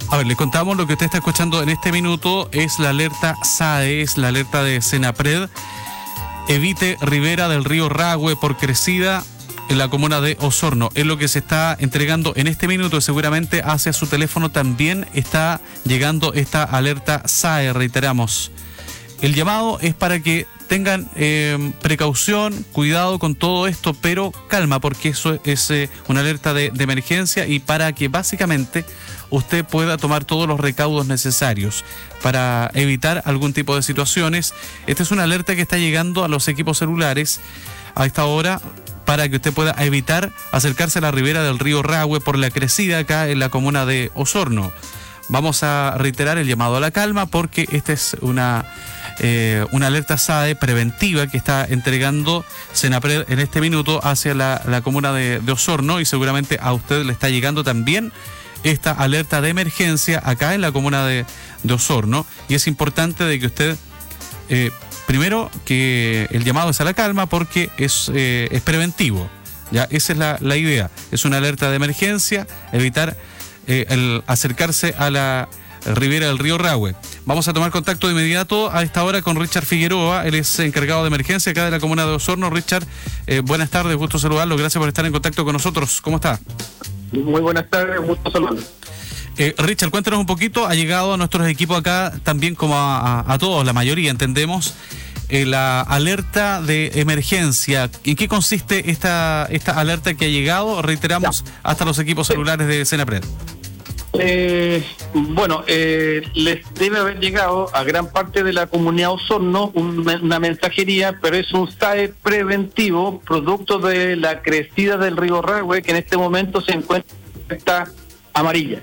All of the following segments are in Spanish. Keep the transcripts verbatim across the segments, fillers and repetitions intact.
A ver, le contamos lo que usted está escuchando en este minuto. Es la alerta S A E, es la alerta de Senapred. Evite ribera del río Rahue por crecida en la comuna de Osorno. Es lo que se está entregando en este minuto. Seguramente hacia su teléfono también está llegando esta alerta S A E, reiteramos. El llamado es para que tengan eh, precaución, cuidado con todo esto, pero calma, porque eso es eh, una alerta de, de emergencia, y para que básicamente usted pueda tomar todos los recaudos necesarios para evitar algún tipo de situaciones. Esta es una alerta que está llegando a los equipos celulares a esta hora para que usted pueda evitar acercarse a la ribera del río Rahue por la crecida acá en la comuna de Osorno. Vamos a reiterar el llamado a la calma, porque esta es una... Eh, una alerta S A E preventiva que está entregando Senapred en este minuto hacia la, la comuna de, de Osorno, y seguramente a usted le está llegando también esta alerta de emergencia acá en la comuna de, de Osorno, y es importante de que usted eh, primero que el llamado es a la calma, porque es, eh, es preventivo, ya esa es la, la idea, es una alerta de emergencia, evitar eh, el acercarse a la ribera del río Rahue. Vamos a tomar contacto de inmediato a esta hora con Richard Figueroa. Él es encargado de emergencia acá de la comuna de Osorno. Richard, eh, buenas tardes, gusto saludarlo, gracias por estar en contacto con nosotros. ¿Cómo está? Muy buenas tardes, gusto saludarlo. Eh, Richard, cuéntanos un poquito, ha llegado a nuestros equipos acá también, como a, a, a todos, la mayoría entendemos, eh, la alerta de emergencia. ¿En qué consiste esta, esta alerta que ha llegado, reiteramos, ya, hasta los equipos celulares de Senapred? Eh, bueno, eh, les debe haber llegado a gran parte de la comunidad Osorno un, una mensajería, pero es un S A E preventivo, producto de la crecida del río Rahue, que en este momento se encuentra amarilla.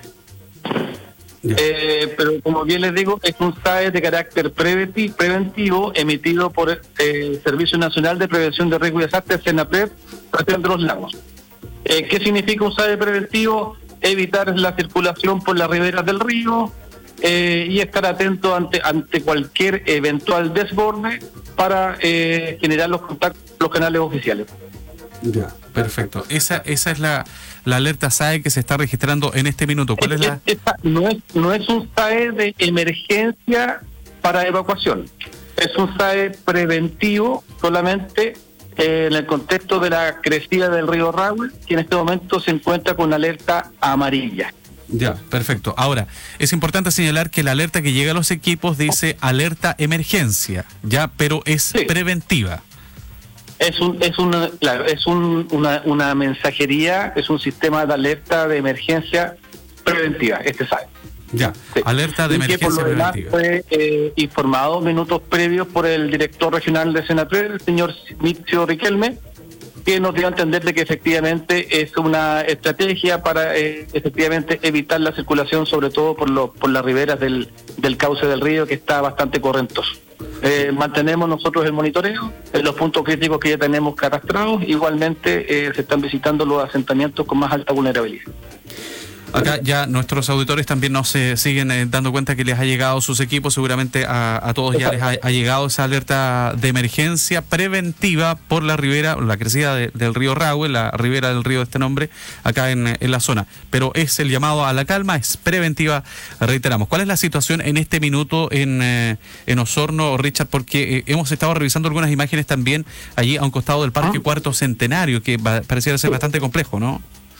Eh, pero como bien les digo, es un S A E de carácter preventi- preventivo emitido por el eh, Servicio Nacional de Prevención de Riesgos y Desastres, Senapred, región de los lagos. Eh, ¿Qué significa un S A E preventivo? Evitar la circulación por las riberas del río eh, y estar atento ante ante cualquier eventual desborde para eh, generar los contactos, los canales oficiales. Ya, perfecto. Esa esa es la, la alerta S A E que se está registrando en este minuto. ¿Cuál es, es la...? Esta no es no es un S A E de emergencia para evacuación. Es un S A E preventivo solamente Eh, en el contexto de la crecida del río Rahue, que en este momento se encuentra con alerta amarilla. Ya, perfecto. Ahora, es importante señalar que la alerta que llega a los equipos dice alerta emergencia, ya, pero es sí. preventiva. Es un, es una, claro, es un, una, una mensajería, es un sistema de alerta de emergencia preventiva, este S A E. Ya, sí. Alerta de emergencia que por lo demás preventiva. Fue eh, informado minutos previos por el director regional de Senapred, el señor Mitzio Riquelme, que nos dio a entender de que efectivamente es una estrategia para eh, efectivamente evitar la circulación, sobre todo por lo, por las riberas del, del cauce del río, que está bastante correntoso. Eh, mantenemos nosotros el monitoreo en los puntos críticos que ya tenemos cadastrados. Igualmente eh, se están visitando los asentamientos con más alta vulnerabilidad. Acá ya nuestros auditores también nos eh, siguen eh, dando cuenta que les ha llegado sus equipos, seguramente a, a todos ya les ha, ha llegado esa alerta de emergencia preventiva por la ribera, la crecida de, del río Rahue, la ribera del río de este nombre, acá en, en la zona. Pero es el llamado a la calma, es preventiva, reiteramos. ¿Cuál es la situación en este minuto en, eh, en Osorno, Richard? Porque eh, hemos estado revisando algunas imágenes también allí a un costado del Parque Cuarto Centenario, que va, pareciera ser bastante complejo, ¿no?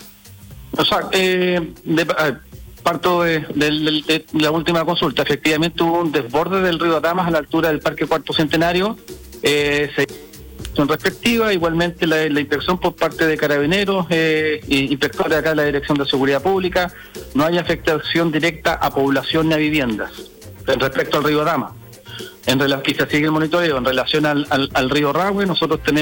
O sea, eh, de, eh, parto de, de, de, de la última consulta. Efectivamente hubo un desborde del río Atamas a la altura del Parque Cuarto Centenario. Eh, se son respectiva, igualmente la, la inspección por parte de Carabineros, eh, inspectores acá de la Dirección de Seguridad Pública. No hay afectación directa a población ni a viviendas respecto al río Atamas. En relación, y se sigue el monitoreo en relación al, al, al río Rahue. Nosotros tenemos